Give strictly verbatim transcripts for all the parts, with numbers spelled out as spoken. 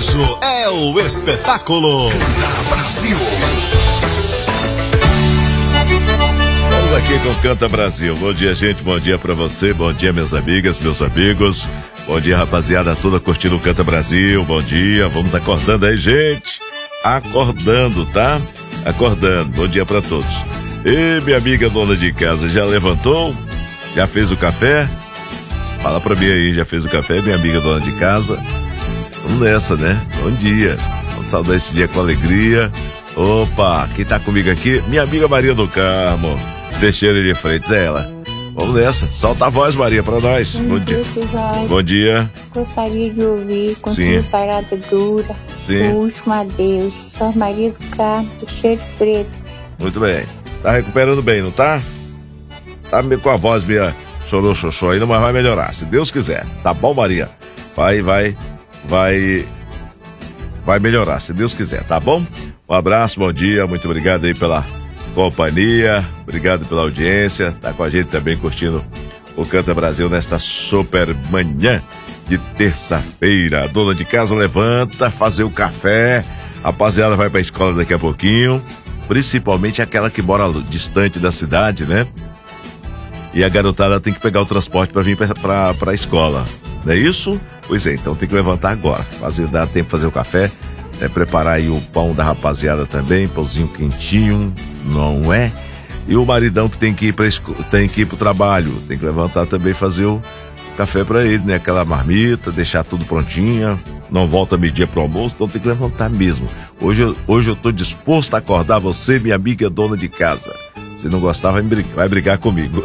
sertanejo é o espetáculo. Canta Brasil. Vamos aqui com Canta Brasil. Bom dia, gente. Bom dia pra você. Bom dia, minhas amigas, meus amigos. Bom dia, rapaziada toda curtindo o Canta Brasil. Bom dia. Vamos acordando aí, gente. Acordando, tá? Acordando. Bom dia pra todos. E minha amiga dona de casa, já levantou? Já fez o café? Fala pra mim aí, já fez o café, minha amiga dona de casa? Vamos nessa, né? Bom dia. Vamos saudar esse dia com alegria. Opa, quem tá comigo aqui? Minha amiga Maria do Carmo. Teixeira de Freitas, é ela. Vamos nessa. Solta a voz, Maria, pra nós. Bom, Bom dia. dia. Bom dia. Gostaria de ouvir, continua parada dura. Sim. O último adeus. Só Maria do Carmo, Teixeira de Freitas. Muito bem. Tá recuperando bem, não tá? Tá com a voz meio chorou, xoxô ainda, mas vai melhorar, se Deus quiser. Tá bom, Maria? Vai, vai, vai, vai melhorar, se Deus quiser, tá bom? Um abraço, bom dia, muito obrigado aí pela companhia, obrigado pela audiência, tá com a gente também curtindo o Canta Brasil nesta super manhã de terça-feira. A dona de casa levanta, fazer o café, a rapaziada vai pra escola daqui a pouquinho, principalmente aquela que mora distante da cidade, né? E a garotada tem que pegar o transporte para vir para a escola, não é isso? Pois é, então tem que levantar agora, fazer, dar tempo de fazer o café, né, preparar aí o pão da rapaziada também, pãozinho quentinho, não é? E o maridão que tem que ir para tem que ir pro trabalho, tem que levantar também e fazer o café para ele, né? Aquela marmita, deixar tudo prontinha, não volta meio-dia pro almoço, então tem que levantar mesmo. Hoje, eu, hoje eu tô disposto a acordar você, minha amiga dona de casa. Se não gostar, vai brigar, vai brigar comigo.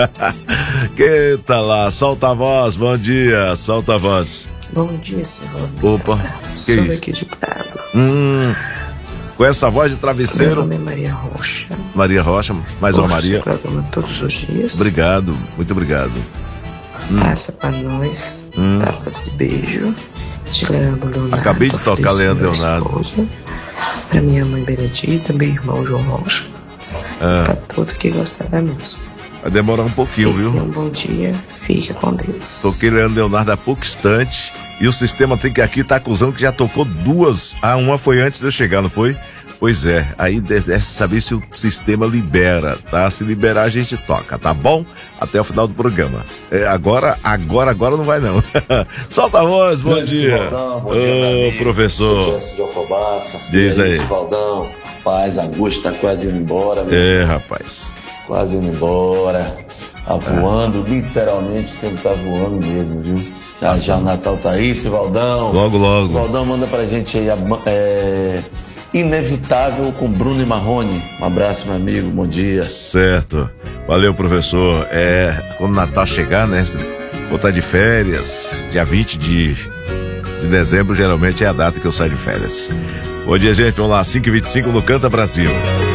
Quem tá lá? Solta a voz, bom dia, solta a voz. Bom dia, senhor. Opa, que Sou isso? aqui de Prado. Hum, com essa voz de travesseiro. Meu nome é Maria Rocha. Maria Rocha, mais uma Maria. Programa todos os dias. Obrigado, muito obrigado. Hum. Passa pra nós, hum. tapas e beijo. De Leandro Leonardo. Acabei de tocar Leandro Leonardo. Esposa, pra minha mãe Benedita, meu irmão João Rocha. Ah. Pra todo que gostar da música. Vai demorar um pouquinho, viu? Um bom dia, fica com Deus. Toquei Leandro Leonardo há pouco instante e o sistema tem que aqui tá acusando que já tocou duas. Ah, uma foi antes de eu chegar, não foi? Pois é, aí deve saber se o sistema libera, tá? Se liberar a gente toca, tá bom? Até o final do programa. É, agora, agora, agora não vai não. Solta a voz, bom Grande dia. Valdão, bom dia, Ô, professor. De Alcobaça. Diz aí. Valdão, rapaz, agosto tá quase indo embora. Meu é, filho. rapaz. Quase indo embora. Tá voando, é. literalmente o tempo tá voando mesmo, viu? Já, já o Natal tá aí, esse Valdão. Logo, logo. Valdão, manda pra gente aí é, Inevitável com Bruno e Marrone. Um abraço, meu amigo, bom dia. Certo. Valeu, professor. É, quando o Natal chegar, né? Vou estar de férias. Dia vinte de, de dezembro, geralmente é a data que eu saio de férias. Bom dia, gente. Vamos lá, cinco e vinte e cinco no Canta Brasil.